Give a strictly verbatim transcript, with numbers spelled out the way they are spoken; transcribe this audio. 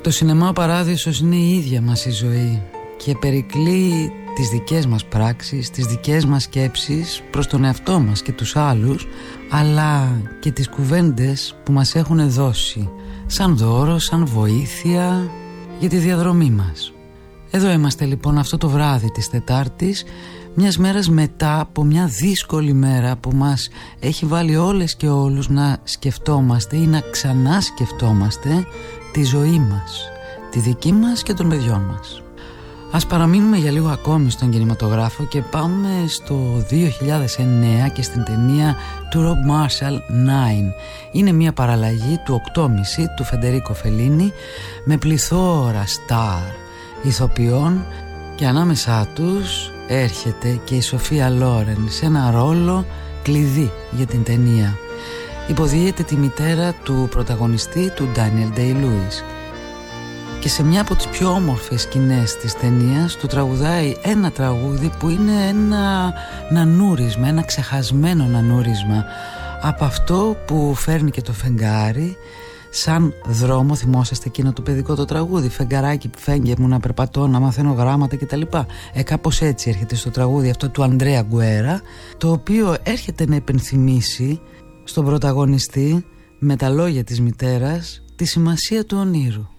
Το σινεμά Παράδεισος είναι η ίδια μας η ζωή και περικλεί τις δικές μας πράξεις, τις δικές μας σκέψεις προς τον εαυτό μας και τους άλλους, αλλά και τις κουβέντες που μας έχουν δώσει σαν δώρο, σαν βοήθεια για τη διαδρομή μας. Εδώ είμαστε λοιπόν αυτό το βράδυ της Τετάρτης, μιας μέρας μετά από μια δύσκολη μέρα που μας έχει βάλει όλες και όλους να σκεφτόμαστε ή να ξανά σκεφτόμαστε τη ζωή μας, τη δική μας και των παιδιών μας. Ας παραμείνουμε για λίγο ακόμη στον κινηματογράφο και πάμε στο δύο χιλιάδες εννέα και στην ταινία του Rob Marshall Nine. Είναι μια παραλλαγή του οκτώ και μισή του Φεντερίκο Φελίνι με πληθώρα στάρ ηθοποιών και ανάμεσά τους έρχεται και η Σοφία Λόρεν σε ένα ρόλο κλειδί για την ταινία. Υποδίεται τη μητέρα του πρωταγωνιστή, του Daniel Day-Lewis, και σε μια από τις πιο όμορφες σκηνές της ταινίας του τραγουδάει ένα τραγούδι που είναι ένα νανούρισμα, ένα ξεχασμένο νανούρισμα από αυτό που φέρνει και το φεγγάρι σαν δρόμο. Θυμόσαστε εκείνο το παιδικό το τραγούδι, φεγγαράκι φέγγε μου να περπατώ, να μαθαίνω γράμματα κτλ. Ε, κάπως έτσι έρχεται στο τραγούδι αυτό του Αντρέα Γκουέρα, το οποίο έρχεται να υπενθυμίσει στον πρωταγωνιστή με τα λόγια της μητέρας τη σημασία του ονείρου.